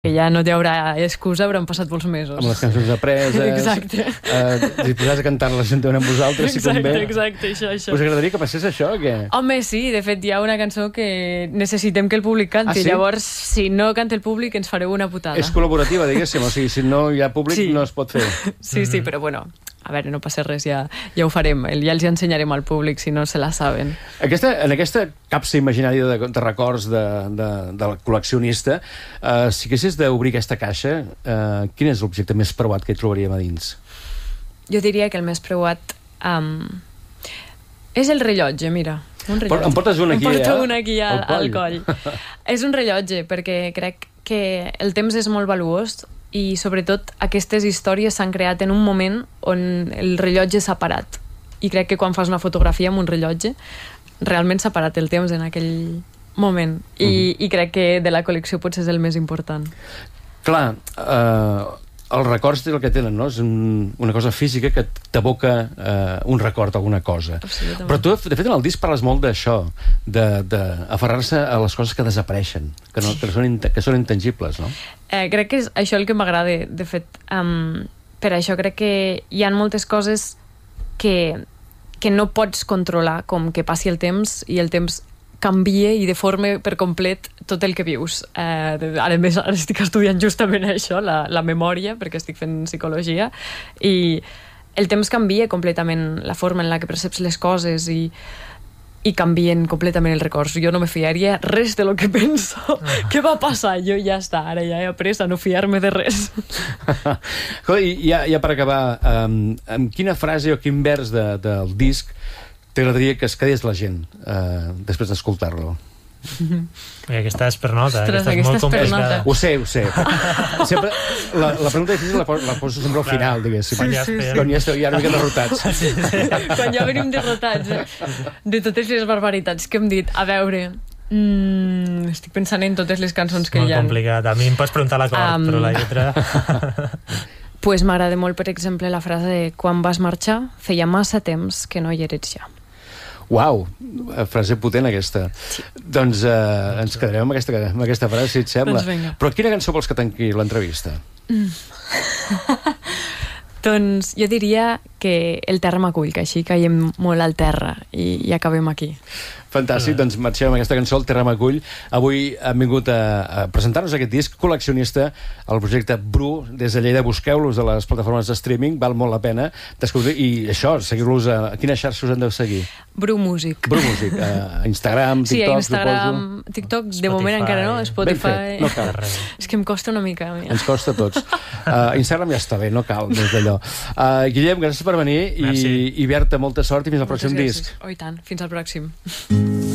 que ja no hi haurà excusa, hauran passat molts mesos. Amb les cançons apreses. Exacte. Disposats a cantar-les juntament amb vosaltres, si convé. Exacte, això. Us agradaria que passés això, o què? Home, sí, de fet hi ha una cançó que necessitem que el públic canti. Ah, sí? Llavors, si no canta el públic, ens fareu una putada. És col·laborativa, diguéssim, o sigui, si no hi ha públic no es pot fer. Sí, però bueno, a veure, no passa res, ja ho farem. Ja els ensenyarem al públic, si no se la saben. En aquesta capsa imaginària de records del col·leccionista, si haguessis d'obrir aquesta caixa, quin és l'objecte més preuat que hi trobaríem a dins? Jo diria que el més preuat és el rellotge, mira. Em portes un aquí, Em porto un aquí al coll. És un rellotge, perquè crec que el temps és molt valuós i sobretot aquestes històries s'han creat en un moment on el rellotge s'ha parat. I crec que quan fas una fotografia amb un rellotge realment s'ha parat el temps en aquell moment. I crec que de la col·lecció potser és el més important. Clar, els records el que tenen, no? És una cosa física que t'evoca un record, alguna cosa. Però tu, de fet, en el disc parles molt d'això, d'aferrar-se a les coses que desapareixen, que són intangibles, no? Crec que és això el que m'agrada. De fet, per això crec que hi ha moltes coses que no pots controlar, com que passi el temps i el temps canvia i deforme per complet tot el que vius. A més, ara estic estudiant justament això, la memòria, perquè estic fent psicologia, i el temps canvia completament la forma en la que perceps les coses i canvien completament els records. Jo no me fiaria res de lo que penso. Què va passar? Jo ja està, ara ja he après a no fiar-me de res. I ja per acabar, amb quina frase o quin vers del disc t'agradaria que es quedés la gent després d'escoltar-lo? Aquesta és per nota, aquesta és molt complicada. Ho sé. Sempre, la pregunta difícil la poso sempre al final, diguéssim. Quan ja esteu una mica derrotats. Quan ja venim derrotats de totes les barbaritats que hem dit. A veure, estic pensant en totes les cançons que hi ha. Molt complicat. A mi em pots preguntar l'acord, però la lletra... Pues m'agrada molt, per exemple, la frase de quan vas marxar, feia massa temps que no hi eres ja. Uau, frase potent aquesta. Sí. Doncs ens quedarem amb aquesta frase, si et sembla. Doncs però quina cançó vols que tanqui l'entrevista? Doncs jo diria que el terra m'acull, que així caiem molt al terra i acabem aquí. Fantàstic, doncs marxem amb aquesta cançó, El terra m'acull. Avui hem vingut a presentar-nos aquest disc col·leccionista, el projecte Bru, des de Lleida. Busqueu-los a les plataformes de streaming, val molt la pena descobrir. I això, seguir-los a quines xarxes us han de seguir? Bru Music. Bru Music, a Instagram, TikTok... Sí, a Instagram, TikTok, de moment encara no, Spotify... No cal. És que em costa una mica. Ens costa a tots. Instagram ja està bé, no cal, des d'allò. Guillem, gràcies per venir i Berta, molta sort i fins al pròxim disc. Oh, i tant, fins al pròxim.